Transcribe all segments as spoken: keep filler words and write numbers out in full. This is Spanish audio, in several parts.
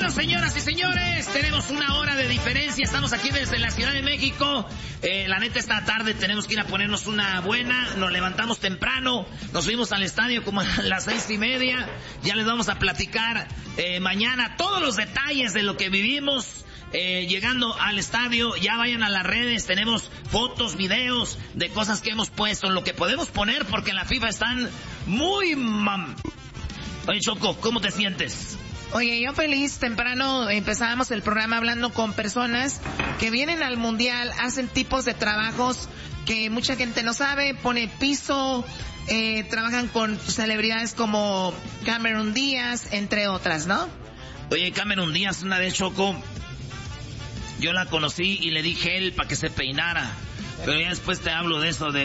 Bueno, señoras y señores, tenemos una hora de diferencia. Estamos aquí desde la Ciudad de México. Eh, la neta, esta tarde tenemos que ir a ponernos una buena. Nos levantamos temprano. Nos fuimos al estadio como a las seis y media. Ya les vamos a platicar eh, mañana todos los detalles de lo que vivimos. Eh, llegando al estadio, ya vayan a las redes, tenemos fotos, videos de cosas que hemos puesto, lo que podemos poner, porque en la FIFA están muy mam... Oye, Choco, ¿cómo te sientes? Oye, yo feliz, temprano empezábamos el programa hablando con personas que vienen al mundial, hacen tipos de trabajos que mucha gente no sabe, pone piso, eh, trabajan con celebridades como Cameron Díaz, entre otras, ¿no? Oye, Cameron Díaz, una vez, Choco, yo la conocí y le di gel para que se peinara. Pero ya después te hablo de eso de...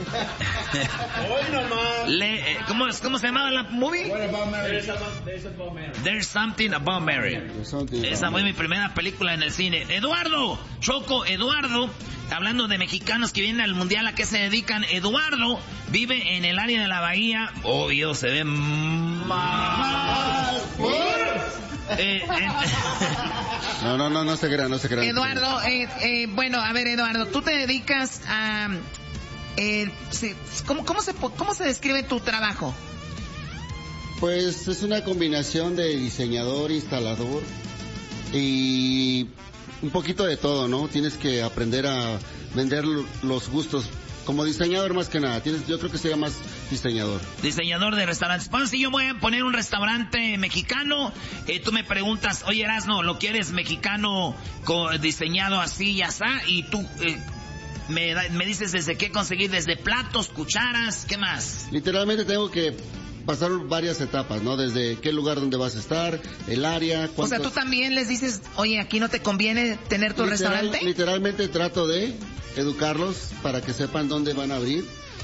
le, eh, ¿cómo, ¿Cómo se llamaba la movie? There's Something About Mary. Esa fue mi primera película en el cine. Eduardo, Choco, Eduardo, hablando de mexicanos que vienen al mundial, ¿a qué se dedican? Eduardo vive en el área de la bahía. Obvio, se ve mal. Eh, eh. No, no, no, no se crean, no se crean. Eduardo, eh, eh, bueno, a ver, Eduardo, tú te dedicas a... Eh, ¿cómo, cómo, se, ¿Cómo se describe tu trabajo? Pues es una combinación de diseñador, instalador y un poquito de todo, ¿no? Tienes que aprender a vender los gustos. Como diseñador más que nada, tienes, yo creo que sería más diseñador. Diseñador de restaurantes. Pues si yo voy a poner un restaurante mexicano, eh, tú me preguntas, oye Erasno, ¿lo quieres mexicano con, diseñado así y así? Y tú eh, me, me dices desde qué conseguir, desde platos, cucharas, ¿qué más? Literalmente tengo que pasar varias etapas, ¿no? Desde qué lugar donde vas a estar, el área, cuántos... O sea, tú también les dices, oye, aquí no te conviene tener tu Literal, restaurante. Literalmente trato de educarlos para que sepan dónde van a abrir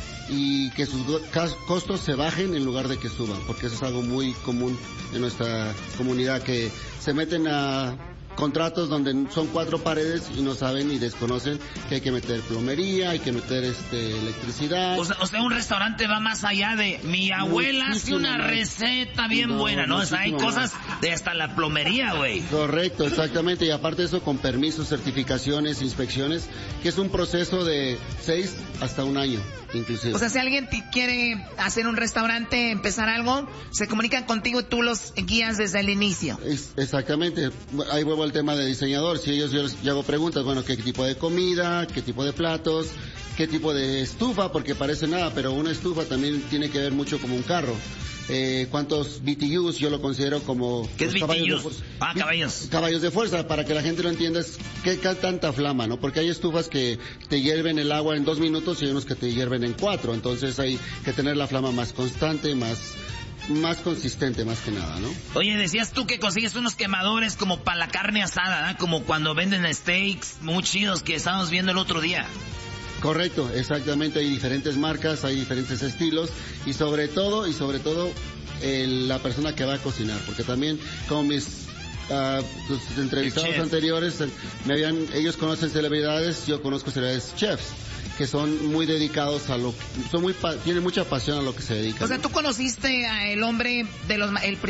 y que sus costos se bajen en lugar de que suban, porque eso es algo muy común en nuestra comunidad, que se meten a contratos donde son cuatro paredes y no saben y desconocen que hay que meter plomería, hay que meter este electricidad. O sea, o sea un restaurante va más allá de mi abuela hace una más. receta bien no, buena, ¿no? O sea, hay cosas de hasta la plomería, güey. Correcto, exactamente, y aparte de eso con permisos, certificaciones, inspecciones, que es un proceso de seis hasta un año, inclusive. O sea, si alguien te quiere hacer un restaurante, empezar algo, se comunican contigo y tú los guías desde el inicio. Es, exactamente, ahí vuelvo al tema de diseñador. Si ellos yo les yo hago preguntas, bueno, qué tipo de comida, qué tipo de platos, qué tipo de estufa, porque parece nada, pero una estufa también tiene que ver mucho como un carro. Eh, cuántos B T Us yo lo considero como... ¿Qué es B T Us? Ah, caballos. Caballos de fuerza, para que la gente lo entienda, es qué, qué tanta flama, ¿no? Porque hay estufas que te hierven el agua en dos minutos y hay unos que te hierven en cuatro, entonces hay que tener la flama más constante, más... más consistente más que nada, ¿no? Oye, decías tú que consigues unos quemadores como para la carne asada, ¿no? Como cuando venden steaks muy chidos que estábamos viendo el otro día. Correcto, exactamente, hay diferentes marcas, hay diferentes estilos y sobre todo, y sobre todo el, la persona que va a cocinar, porque también como mis uh, los entrevistados anteriores me habían, ellos conocen celebridades, yo conozco celebridades chefs que son muy dedicados a lo que, son muy, tienen mucha pasión a lo que se dedican. O sea, tú conociste a el hombre de los, el